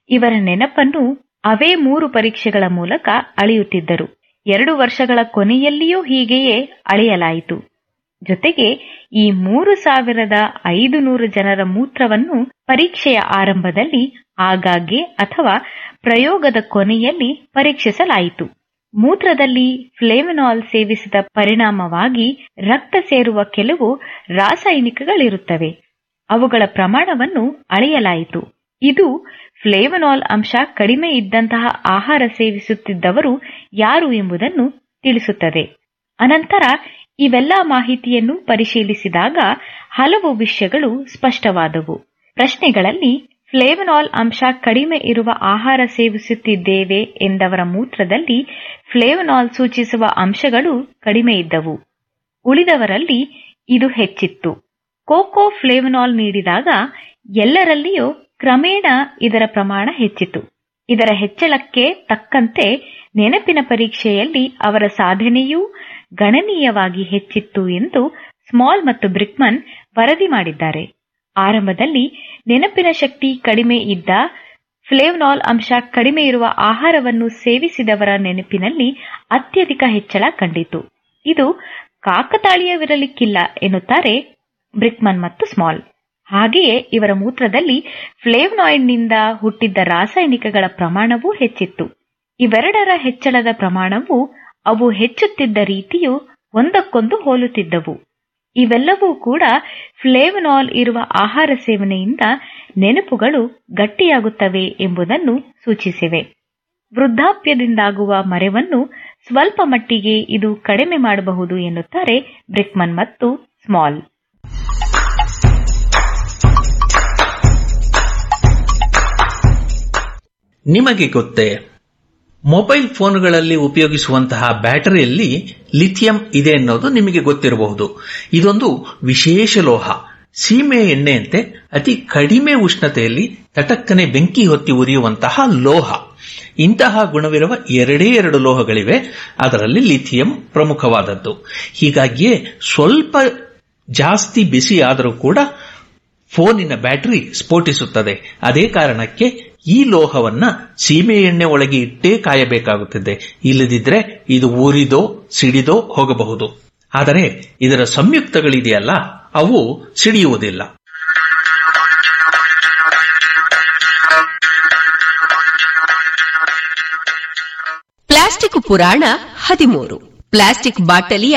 ಇವರ ನೆನಪನ್ನು ಅವೇ 3 ಪರೀಕ್ಷೆಗಳ ಮೂಲಕ ಅಳೆಯುತ್ತಿದ್ದರು. 2 ವರ್ಷಗಳ ಕೊನೆಯಲ್ಲಿಯೂ ಹೀಗೆಯೇ ಅಳೆಯಲಾಯಿತು. ಜೊತೆಗೆ ಈ 3500 ಜನರ ಮೂತ್ರವನ್ನು ಪರೀಕ್ಷೆಯ ಆರಂಭದಲ್ಲಿ ಆಗಾಗ್ಗೆ ಅಥವಾ ಪ್ರಯೋಗದ ಕೊನೆಯಲ್ಲಿ ಪರೀಕ್ಷಿಸಲಾಯಿತು. ಮೂತ್ರದಲ್ಲಿ ಫ್ಲೇವನಾಲ್ ಸೇವಿಸಿದ ಪರಿಣಾಮವಾಗಿ ರಕ್ತ ಸೇರುವ ಕೆಲವು ರಾಸಾಯನಿಕಗಳಿರುತ್ತವೆ. ಅವುಗಳ ಪ್ರಮಾಣವನ್ನು ಅಳೆಯಲಾಯಿತು. ಇದು ಫ್ಲೇವನಾಲ್ ಅಂಶ ಕಡಿಮೆ ಇದ್ದಂತಹ ಆಹಾರ ಸೇವಿಸುತ್ತಿದ್ದವರು ಯಾರು ಎಂಬುದನ್ನು ತಿಳಿಸುತ್ತದೆ. ಅನಂತರ ಇವೆಲ್ಲ ಮಾಹಿತಿಯನ್ನು ಪರಿಶೀಲಿಸಿದಾಗ ಹಲವು ವಿಷಯಗಳು ಸ್ಪಷ್ಟವಾದವು. ಪ್ರಶ್ನೆಗಳಲ್ಲಿ ಫ್ಲೇವನಾಲ್ ಅಂಶ ಕಡಿಮೆ ಇರುವ ಆಹಾರ ಸೇವಿಸುತ್ತಿದ್ದೇವೆ ಎಂದವರ ಮೂತ್ರದಲ್ಲಿ ಫ್ಲೇವನಾಲ್ ಸೂಚಿಸುವ ಅಂಶಗಳು ಕಡಿಮೆ ಇದ್ದವು. ಉಳಿದವರಲ್ಲಿ ಇದು ಹೆಚ್ಚಿತ್ತು. ಕೋಕೋ ಫ್ಲೇವನಾಲ್ ನೀಡಿದಾಗ ಎಲ್ಲರಲ್ಲಿಯೂ ಕ್ರಮೇಣ ಇದರ ಪ್ರಮಾಣ ಹೆಚ್ಚಿತು. ಇದರ ಹೆಚ್ಚಳಕ್ಕೆ ತಕ್ಕಂತೆ ನೆನಪಿನ ಪರೀಕ್ಷೆಯಲ್ಲಿ ಅವರ ಸಾಧನೆಯೂ ಗಣನೀಯವಾಗಿ ಹೆಚ್ಚಿತ್ತು ಎಂದು ಸ್ಮಾಲ್ ಮತ್ತು ಬ್ರಿಕ್ಮನ್ ವರದಿ ಮಾಡಿದ್ದಾರೆ. ಆರಂಭದಲ್ಲಿ ನೆನಪಿನ ಶಕ್ತಿ ಕಡಿಮೆ ಇದ್ದ ಫ್ಲೇವನಾಲ್ ಅಂಶ ಕಡಿಮೆ ಇರುವ ಆಹಾರವನ್ನು ಸೇವಿಸಿದವರ ನೆನಪಿನಲ್ಲಿ ಅತ್ಯಧಿಕ ಹೆಚ್ಚಳ ಕಂಡಿತು. ಇದು ಕಾಕತಾಳೀಯವಿರಲಿಕ್ಕಿಲ್ಲ ಎನ್ನುತ್ತಾರೆ ಬ್ರಿಕ್ಮನ್ ಮತ್ತು ಸ್ಮಾಲ್. ಹಾಗೆಯೇ ಇವರ ಮೂತ್ರದಲ್ಲಿ ಫ್ಲೇವನಾಯ್ಡ್ನಿಂದ ಹುಟ್ಟಿದ್ದ ರಾಸಾಯನಿಕಗಳ ಪ್ರಮಾಣವೂ ಹೆಚ್ಚಿತ್ತು. ಇವೆರಡರ ಹೆಚ್ಚಳದ ಪ್ರಮಾಣವು ಅವು ಹೆಚ್ಚುತ್ತಿದ್ದ ರೀತಿಯು ಒಂದಕ್ಕೊಂದು ಹೋಲುತ್ತಿದ್ದವು. ಇವೆಲ್ಲವೂ ಕೂಡ ಫ್ಲೇವನಾಲ್ ಇರುವ ಆಹಾರ ಸೇವನೆಯಿಂದ ನೆನಪುಗಳು ಗಟ್ಟಿಯಾಗುತ್ತವೆ ಎಂಬುದನ್ನು ಸೂಚಿಸಿವೆ. ವೃದ್ಧಾಪ್ಯದಿಂದಾಗುವ ಮರೆವನ್ನು ಸ್ವಲ್ಪ ಮಟ್ಟಿಗೆ ಇದು ಕಡಿಮೆ ಮಾಡಬಹುದು ಎನ್ನುತ್ತಾರೆ ಬ್ರಿಕ್ಮನ್ ಮತ್ತು ಸ್ಮಾಲ್. ನಿಮಗೆ ಗೊತ್ತೇ, ಮೊಬೈಲ್ ಫೋನ್ಗಳಲ್ಲಿ ಉಪಯೋಗಿಸುವಂತಹ ಬ್ಯಾಟರಿಯಲ್ಲಿ ಲಿಥಿಯಂ ಇದೆ ಅನ್ನೋದು ನಿಮಗೆ ಗೊತ್ತಿರಬಹುದು. ಇದೊಂದು ವಿಶೇಷ ಲೋಹ. ಸೀಮೆ ಎಣ್ಣೆಯಂತೆ ಅತಿ ಕಡಿಮೆ ಉಷ್ಣತೆಯಲ್ಲಿ ತಟಕ್ಕನೆ ಬೆಂಕಿ ಹೊತ್ತಿ ಉರಿಯುವಂತಹ ಲೋಹ. ಇಂತಹ ಗುಣವಿರುವ 2 ಲೋಹಗಳಿವೆ. ಅದರಲ್ಲಿ ಲಿಥಿಯಂ ಪ್ರಮುಖವಾದದ್ದು. ಹೀಗಾಗಿಯೇ ಸ್ವಲ್ಪ ಜಾಸ್ತಿ ಬಿಸಿ ಆದರೂ ಕೂಡ ಫೋನಿನ ಬ್ಯಾಟರಿ ಸ್ಫೋಟಿಸುತ್ತದೆ. ಅದೇ ಕಾರಣಕ್ಕೆ ಈ ಲೋಹವನ್ನ ಸೀಮೆ ಎಣ್ಣೆ ಒಳಗೆ ಇಟ್ಟೇ ಕಾಯಬೇಕಾಗುತ್ತದೆ. ಇಲ್ಲದಿದ್ದರೆ ಇದು ಊರಿದೋ ಸಿಡಿದೋ ಹೋಗಬಹುದು. ಆದರೆ ಇದರ ಸಂಯುಕ್ತಗಳಿದೆಯಲ್ಲ, ಅವು ಸಿಡಿಯುವುದಿಲ್ಲ. ಪ್ಲಾಸ್ಟಿಕ್ ಪುರಾಣ 13. ಪ್ಲಾಸ್ಟಿಕ್ ಬಾಟಲಿಯ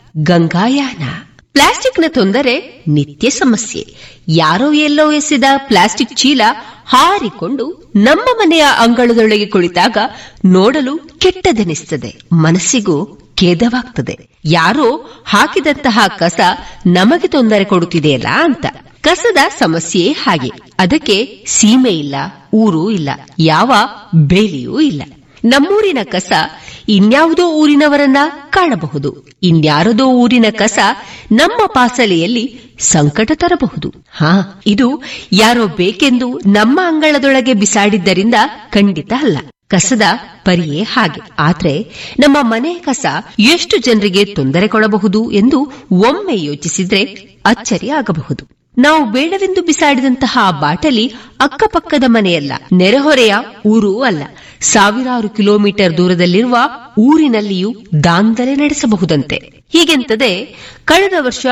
ಗಂಗಾಯಾನ. ಪ್ಲಾಸ್ಟಿಕ್ನ ತೊಂದರೆ ನಿತ್ಯ ಸಮಸ್ಯೆ. ಯಾರೋ ಎಲ್ಲೋ ಎಸೆದ ಪ್ಲಾಸ್ಟಿಕ್ ಚೀಲ ಹಾರಿಕೊಂಡು ನಮ್ಮ ಮನೆಯ ಅಂಗಳದೊಳಗೆ ಕುಳಿತಾಗ ನೋಡಲು ಕೆಟ್ಟದೆನಿಸುತ್ತದೆ, ಮನಸ್ಸಿಗೂ ಖೇದವಾಗ್ತದೆ. ಯಾರೋ ಹಾಕಿದಂತಹ ಕಸ ನಮಗೆ ತೊಂದರೆ ಕೊಡುತ್ತಿದೆಯಲ್ಲ ಅಂತ. ಕಸದ ಸಮಸ್ಯೆ ಹಾಗೆ. ಅದಕ್ಕೆ ಸೀಮೆ ಇಲ್ಲ, ಊರು ಇಲ್ಲ, ಯಾವ ಬೇಲಿಯೂ ಇಲ್ಲ. ನಮ್ಮೂರಿನ ಕಸ ಇನ್ಯಾವುದೋ ಊರಿನವರನ್ನ ಕಾಣಬಹುದು. ಇನ್ಯಾರದೋ ಊರಿನ ಕಸ ನಮ್ಮ ಪಾಸಲೆಯಲ್ಲಿ ಸಂಕಟ ತರಬಹುದು. ಇದು ಯಾರೋ ಬೇಕೆಂದು ನಮ್ಮ ಅಂಗಳದೊಳಗೆ ಬಿಸಾಡಿದ್ದರಿಂದ ಖಂಡಿತ ಅಲ್ಲ. ಕಸದ ಪರಿಯೇ ಹಾಗೆ. ಆದ್ರೆ ನಮ್ಮ ಮನೆ ಕಸ ಎಷ್ಟು ಜನರಿಗೆ ತೊಂದರೆ ಕೊಡಬಹುದು ಎಂದು ಒಮ್ಮೆ ಯೋಚಿಸಿದ್ರೆ ಅಚ್ಚರಿ ಆಗಬಹುದು. ನಾವು ಬೇಡವೆಂದು ಬಿಸಾಡಿದಂತಹ ಬಾಟಲಿ ಅಕ್ಕಪಕ್ಕದ ಮನೆಯಲ್ಲ, ನೆರೆಹೊರೆಯ ಊರೂ ಅಲ್ಲ, ಸಾವಿರಾರು ಕಿಲೋಮೀಟರ್ ದೂರದಲ್ಲಿರುವ ಊರಿನಲ್ಲಿಯೂ ದಾಂಧಲೆ ನಡೆಸಬಹುದಂತೆ. ಹೀಗೆಂತದೆ ಕಳೆದ ವರ್ಷ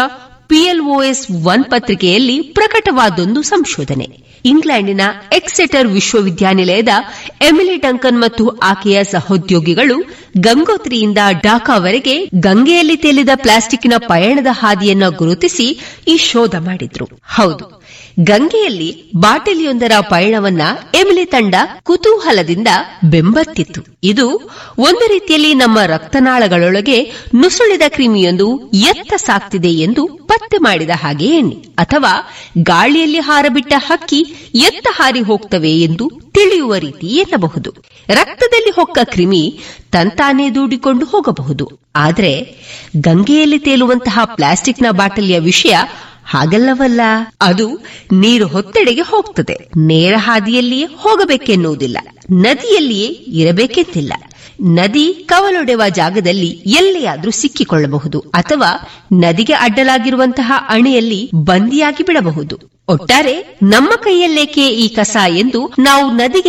PLOS 1 ಪತ್ರಿಕೆಯಲ್ಲಿ ಪ್ರಕಟವಾದೊಂದು ಸಂಶೋಧನೆ. ಇಂಗ್ಲೆಂಡಿನ ಎಕ್ಸೆಟರ್ ವಿಶ್ವವಿದ್ಯಾನಿಲಯದ ಎಮಿಲಿ ಡಂಕನ್ ಮತ್ತು ಆಕೆಯ ಸಹೋದ್ಯೋಗಿಗಳು ಗಂಗೋತ್ರಿಯಿಂದ ಢಾಕಾವರೆಗೆ ಗಂಗೆಯಲ್ಲಿ ತೇಲಿದ ಪ್ಲಾಸ್ಟಿಕ್ನ ಪಯಣದ ಹಾದಿಯನ್ನು ಗುರುತಿಸಿ ಈ ಶೋಧ ಮಾಡಿದ್ರು. ಹೌದು, ಗಂಗೆಯಲ್ಲಿ ಬಾಟಲಿಯೊಂದರ ಪಯಣವನ್ನ ಎಮಿಲಿ ತಂಡ ಕುತೂಹಲದಿಂದ ಬೆಂಬತ್ತಿತ್ತು. ಇದು ಒಂದು ರೀತಿಯಲ್ಲಿ ನಮ್ಮ ರಕ್ತನಾಳಗಳೊಳಗೆ ನುಸುಳಿದ ಕ್ರಿಮಿಯೊಂದು ಎತ್ತ ಸಾಕ್ತಿದೆ ಎಂದು ಪತ್ತೆ ಮಾಡಿದ ಹಾಗೆ ಎಣ್ಣೆ, ಅಥವಾ ಗಾಳಿಯಲ್ಲಿ ಹಾರಬಿಟ್ಟ ಹಕ್ಕಿ ಎತ್ತ ಹಾರಿ ಹೋಗ್ತವೆ ಎಂದು ತಿಳಿಯುವ ರೀತಿ ಎನ್ನಬಹುದು. ರಕ್ತದಲ್ಲಿ ಹೊಕ್ಕ ಕ್ರಿಮಿ ತಂತಾನೇ ದೂಡಿಕೊಂಡು ಹೋಗಬಹುದು. ಆದರೆ ಗಂಗೆಯಲ್ಲಿ ತೇಲುವಂತಹ ಪ್ಲಾಸ್ಟಿಕ್ನ ಬಾಟಲಿಯ ವಿಷಯ ಹಾಗಲ್ಲವಲ್ಲ. ಅದು ನೀರು ಹೊತ್ತೆಡೆಗೆ ಹೋಗ್ತದೆ. ನೇರ ಹಾದಿಯಲ್ಲಿಯೇ ಹೋಗಬೇಕೆನ್ನುವುದಿಲ್ಲ, ನದಿಯಲ್ಲಿಯೇ ಇರಬೇಕೆಂತಿಲ್ಲ. ನದಿ ಕವಲೊಡೆವ ಜಾಗದಲ್ಲಿ ಎಲ್ಲಿಯಾದ್ರೂ ಸಿಕ್ಕಿಕೊಳ್ಳಬಹುದು, ಅಥವಾ ನದಿಗೆ ಅಡ್ಡಲಾಗಿರುವಂತಹ ಅಣೆಯಲ್ಲಿ ಬಂದಿಯಾಗಿ ಬಿಡಬಹುದು. ಒಟ್ಟಾರೆ ನಮ್ಮ ಕೈಯಲ್ಲೇಕೆ ಈ ಕಸ ಎಂದು ನಾವು ನದಿಗೆ